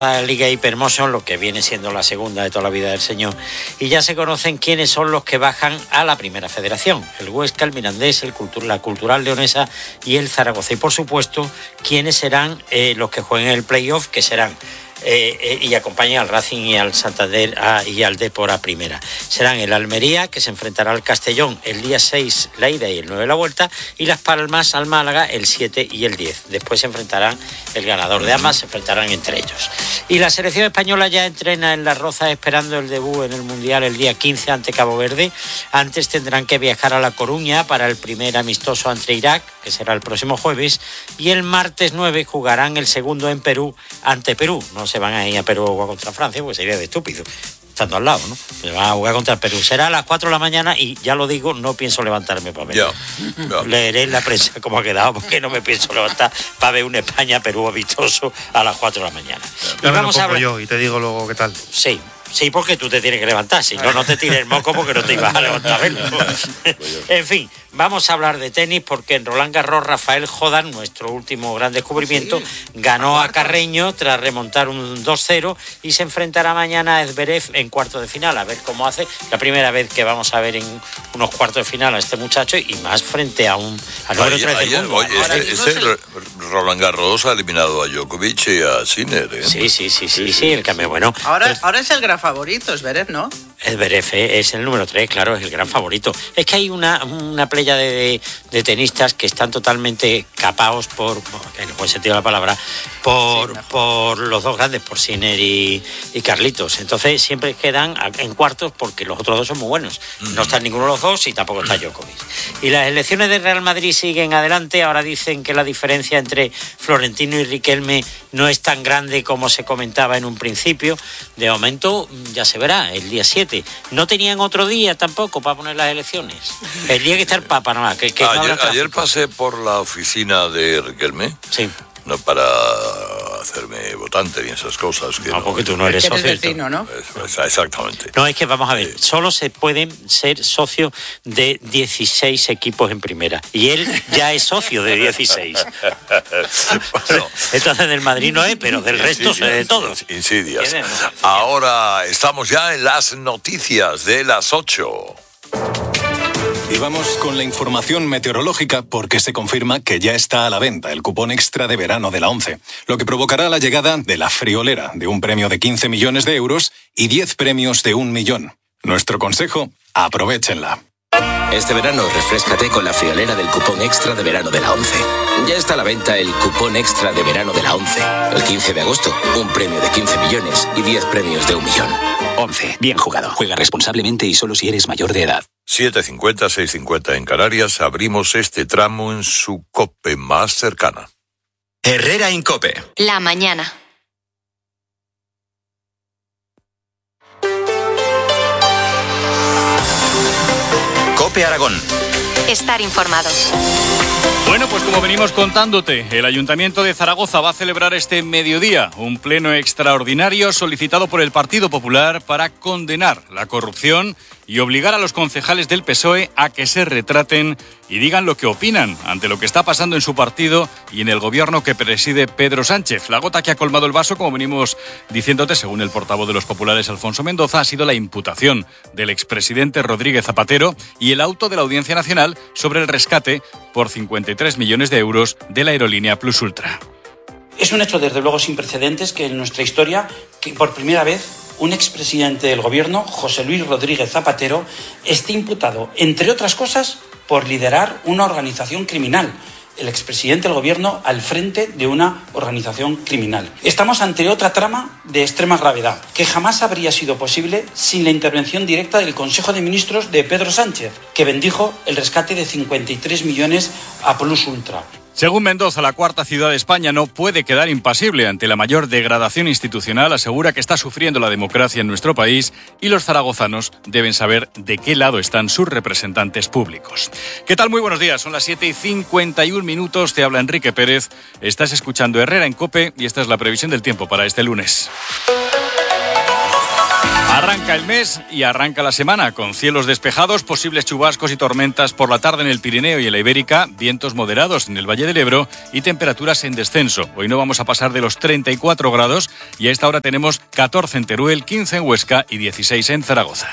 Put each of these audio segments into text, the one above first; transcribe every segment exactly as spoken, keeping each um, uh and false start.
La Liga Hypermotion, lo que viene siendo la segunda de toda la vida del señor, y ya se conocen quiénes son los que bajan a la primera federación: el Huesca, el Mirandés, el Cultur, la Cultural Leonesa y el Zaragoza. Y por supuesto, quiénes serán eh, los que jueguen el playoff, que serán Eh, eh, y acompaña al Racing y al Santander a, y al Depor a primera. Serán el Almería, que se enfrentará al Castellón el día seis la ida y el nueve la vuelta, y Las Palmas al Málaga el siete y el diez. Después se enfrentarán el ganador de ambas, se enfrentarán entre ellos. Y la selección española ya entrena en Las Rozas esperando el debut en el Mundial el día quince ante Cabo Verde. Antes tendrán que viajar a La Coruña para el primer amistoso ante Irak, que será el próximo jueves, y el martes nueve jugarán el segundo en Perú ante Perú. No se van a ir a Perú a jugar contra Francia, pues sería de estúpido, estando al lado, ¿no? Se van a jugar contra Perú. Será a las cuatro de la mañana y ya lo digo, no pienso levantarme para ver. Yeah, yeah. Leeré en la prensa cómo ha quedado, porque no me pienso levantar para ver un España-Perú amistoso a las cuatro de la mañana. Ya y vamos a hablar yo y te digo luego qué tal. Sí. Sí, porque tú te tienes que levantar, si no, no te tires el moco porque no te ibas a levantar a verlo. En fin, vamos a hablar de tenis porque en Roland Garros Rafael Jodán, nuestro último gran descubrimiento, sí, ganó a Carreño tras remontar un dos cero y se enfrentará mañana a Zverev en cuarto de final, a ver cómo hace. La primera vez que vamos a ver en unos cuartos de final a este muchacho y más frente a un al número tres del mundo. Oye, Ahora, este, este el... Roland Garros ha eliminado a Djokovic y a Sinner, ¿eh? Sí, sí, sí, sí, sí, sí, el cambio bueno. Ahora, Pero... ahora es el gran favorito, Zverev, ¿no? Zverev es el número tres, claro, es el gran favorito. Es que hay una, una playa de, de, de tenistas que están totalmente capaos por, en el buen sentido de la palabra, por, sí, por los dos grandes, por Sinner y, y Carlitos. Entonces siempre quedan en cuartos porque los otros dos son muy buenos. No están ninguno de los dos y tampoco está Djokovic. Y las elecciones de Real Madrid siguen adelante. Ahora dicen que la diferencia entre Florentino y Riquelme no es tan grande como se comentaba en un principio. De momento ya se verá, el día siete. No tenían otro día tampoco para poner las elecciones. El día que está el Papa, nada más. Que, que ayer, ayer pasé por la oficina de Riquelme. Sí. No para hacerme votante y esas cosas. Que no, no, porque tú no eres socio. Eres vecino, ¿no? Es, es, exactamente. No, es que vamos a ver, sí. Solo se pueden ser socios de dieciséis equipos en primera. Y él ya es socio de dieciséis. Bueno, entonces del Madrid no es, pero del resto insidias, de todos. Insidias. Ahora estamos ya en las noticias de las ocho. Y vamos con la información meteorológica porque se confirma que ya está a la venta el cupón extra de verano de la ONCE, lo que provocará la llegada de la friolera de un premio de quince millones de euros y diez premios de un millón. Nuestro consejo, aprovéchenla. Este verano refréscate con la friolera del cupón extra de verano de la ONCE. Ya está a la venta el cupón extra de verano de la ONCE. El quince de agosto, un premio de quince millones y diez premios de un millón. ONCE, bien jugado. Juega responsablemente y solo si eres mayor de edad. siete cincuenta, seis cincuenta en Canarias. Abrimos este tramo en su COPE más cercana. Herrera en COPE. La mañana. COPE Aragón. Estar informados. Bueno, pues como venimos contándote, el Ayuntamiento de Zaragoza va a celebrar este mediodía un pleno extraordinario solicitado por el Partido Popular para condenar la corrupción y obligar a los concejales del P S O E a que se retraten y digan lo que opinan ante lo que está pasando en su partido y en el gobierno que preside Pedro Sánchez. La gota que ha colmado el vaso, como venimos diciéndote, según el portavoz de los populares, Alfonso Mendoza, ha sido la imputación del expresidente Rodríguez Zapatero y el auto de la Audiencia Nacional sobre el rescate por cincuenta y tres millones de euros de la aerolínea Plus Ultra. Es un hecho desde luego sin precedentes que en nuestra historia, que por primera vez un expresidente del gobierno, José Luis Rodríguez Zapatero, esté imputado, entre otras cosas, por liderar una organización criminal. El expresidente del gobierno al frente de una organización criminal. Estamos ante otra trama de extrema gravedad, que jamás habría sido posible sin la intervención directa del Consejo de Ministros de Pedro Sánchez, que bendijo el rescate de cincuenta y tres millones a Plus Ultra. Según Mendoza, la cuarta ciudad de España no puede quedar impasible ante la mayor degradación institucional. Asegura que está sufriendo la democracia en nuestro país y los zaragozanos deben saber de qué lado están sus representantes públicos. ¿Qué tal? Muy buenos días. Son las siete y cincuenta y un minutos. Te habla Enrique Pérez. Estás escuchando Herrera en COPE y esta es la previsión del tiempo para este lunes. Arranca el mes y arranca la semana con cielos despejados, posibles chubascos y tormentas por la tarde en el Pirineo y en la Ibérica, vientos moderados en el Valle del Ebro y temperaturas en descenso. Hoy no vamos a pasar de los treinta y cuatro grados y a esta hora tenemos catorce en Teruel, quince en Huesca y dieciséis en Zaragoza.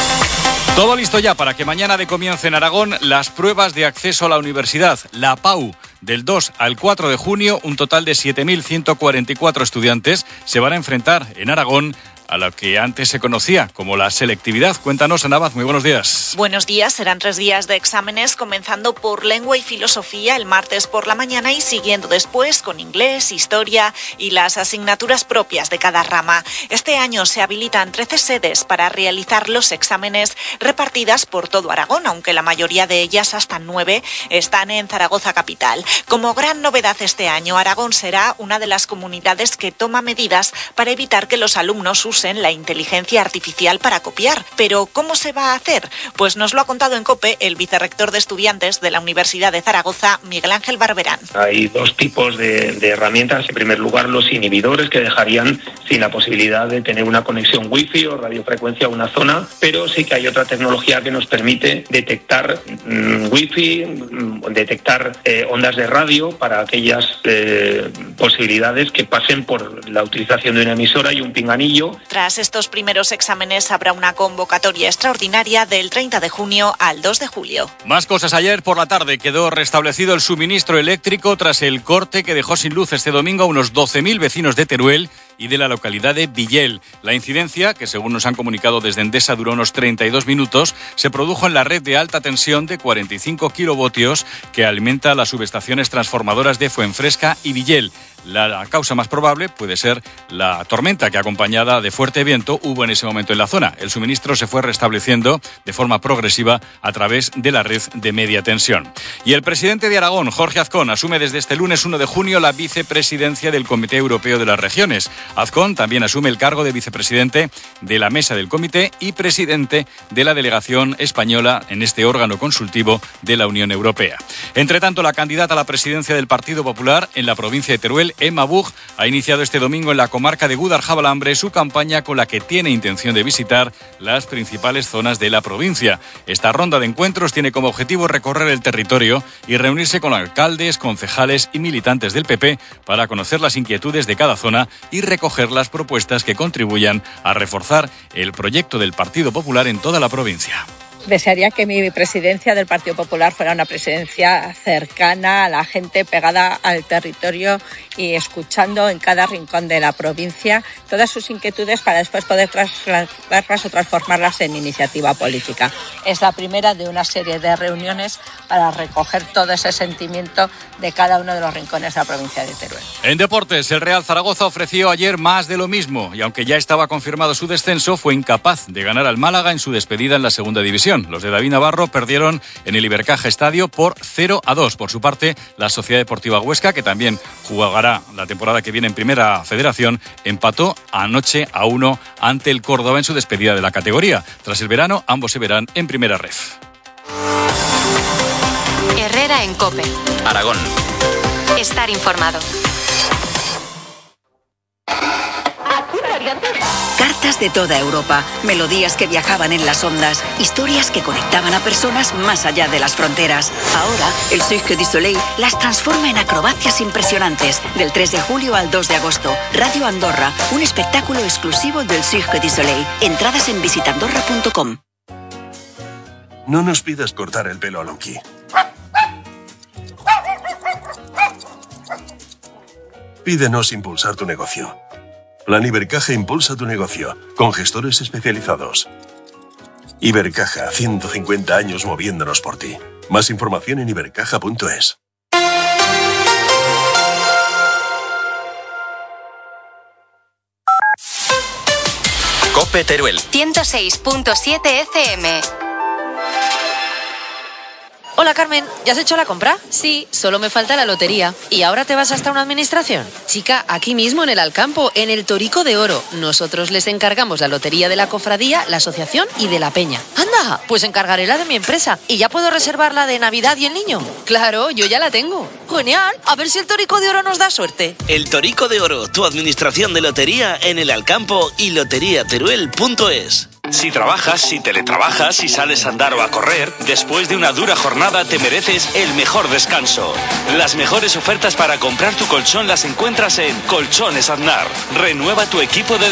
Todo listo ya para que mañana de comience en Aragón las pruebas de acceso a la universidad, la P A U. Del dos al cuatro de junio, un total de siete mil ciento cuarenta y cuatro estudiantes se van a enfrentar en Aragón a lo que antes se conocía como la selectividad. Cuéntanos, Ana Abad, muy buenos días. Buenos días, serán tres días de exámenes, comenzando por lengua y filosofía el martes por la mañana y siguiendo después con inglés, historia y las asignaturas propias de cada rama. Este año se habilitan trece sedes para realizar los exámenes repartidas por todo Aragón, aunque la mayoría de ellas, hasta nueve, están en Zaragoza capital. Como gran novedad este año, Aragón será una de las comunidades que toma medidas para evitar que los alumnos usen la inteligencia artificial para copiar. Pero ¿cómo se va a hacer? Pues nos lo ha contado en COPE el vicerrector de estudiantes de la Universidad de Zaragoza, Miguel Ángel Barberán. Hay dos tipos de, de herramientas. En primer lugar, los inhibidores, que dejarían sin la posibilidad de tener una conexión wifi o radiofrecuencia a una zona, pero sí que hay otra tecnología que nos permite detectar mmm, wifi, mmm, detectar eh, ondas de radio para aquellas eh, posibilidades que pasen por la utilización de una emisora y un pinganillo. Tras estos primeros exámenes habrá una convocatoria extraordinaria del treinta de junio al dos de julio. Más cosas. Ayer por la tarde quedó restablecido el suministro eléctrico tras el corte que dejó sin luz este domingo a unos doce mil vecinos de Teruel y de la localidad de Villel. La incidencia, que según nos han comunicado desde Endesa duró unos treinta y dos minutos, se produjo en la red de alta tensión de cuarenta y cinco kilovoltios que alimenta las subestaciones transformadoras de Fuenfresca y Villel. La causa más probable puede ser la tormenta que, acompañada de fuerte viento, hubo en ese momento en la zona. El suministro se fue restableciendo de forma progresiva a través de la red de media tensión. Y el presidente de Aragón, Jorge Azcón, asume desde este lunes uno de junio la vicepresidencia del Comité Europeo de las Regiones. Azcón también asume el cargo de vicepresidente de la mesa del comité y presidente de la delegación española en este órgano consultivo de la Unión Europea. Entre tanto, la candidata a la presidencia del Partido Popular en la provincia de Teruel, Emma Buch, ha iniciado este domingo en la comarca de Gúdar-Jabalambre su campaña con la que tiene intención de visitar las principales zonas de la provincia. Esta ronda de encuentros tiene como objetivo recorrer el territorio y reunirse con alcaldes, concejales y militantes del P P para conocer las inquietudes de cada zona y recoger las propuestas que contribuyan a reforzar el proyecto del Partido Popular en toda la provincia. Desearía que mi presidencia del Partido Popular fuera una presidencia cercana a la gente, pegada al territorio y escuchando en cada rincón de la provincia todas sus inquietudes para después poder trasladarlas o transformarlas en iniciativa política. Es la primera de una serie de reuniones para recoger todo ese sentimiento de cada uno de los rincones de la provincia de Teruel. En deportes, el Real Zaragoza ofreció ayer más de lo mismo y aunque ya estaba confirmado su descenso, fue incapaz de ganar al Málaga en su despedida en la segunda división. Los de David Navarro perdieron en el Ibercaja Estadio por cero a dos. Por su parte, la Sociedad Deportiva Huesca, que también jugará la temporada que viene en Primera Federación, empató anoche a uno ante el Córdoba en su despedida de la categoría. Tras el verano, ambos se verán en Primera Ref. Herrera en COPE. Aragón. Estar informado. Cartas de toda Europa, melodías que viajaban en las ondas, historias que conectaban a personas más allá de las fronteras. Ahora, el Cirque du Soleil las transforma en acrobacias impresionantes. Del tres de julio al dos de agosto, Radio Andorra, un espectáculo exclusivo del Cirque du Soleil. Entradas en visitandorra punto com. No nos pidas cortar el pelo a Lonky. Pídenos impulsar tu negocio. Plan Ibercaja impulsa tu negocio, con gestores especializados. Ibercaja, ciento cincuenta años moviéndonos por ti. Más información en ibercaja punto es. COPE Teruel. ciento seis punto siete F M. Hola Carmen, ¿ya has hecho la compra? Sí, solo me falta la lotería. ¿Y ahora te vas hasta una administración? Chica, aquí mismo en el Alcampo, en el Torico de Oro. Nosotros les encargamos la lotería de la cofradía, la asociación y de la peña. ¡Anda! Pues encargaré la de mi empresa. ¿Y ya puedo reservar la de Navidad y el niño? Claro, yo ya la tengo. Genial, a ver si el Torico de Oro nos da suerte. El Torico de Oro, tu administración de lotería en el Alcampo y lotería teruel punto es. Si trabajas, si teletrabajas, si sales a andar o a correr, después de una dura jornada te mereces el mejor descanso. Las mejores ofertas para comprar tu colchón las encuentras en Colchones Aznar. Renueva tu equipo de